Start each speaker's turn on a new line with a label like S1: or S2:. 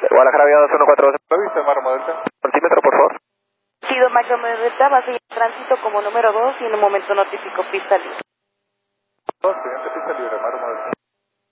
S1: Guadalajara Vía 2142.
S2: ¿Lo viste, Marmo Delta?
S1: Centímetro, por favor.
S3: Sido Macro Delta, va a seguir tránsito como número 2 y en un momento notifico pista libre.
S2: Siguiente pista libre, Marmo.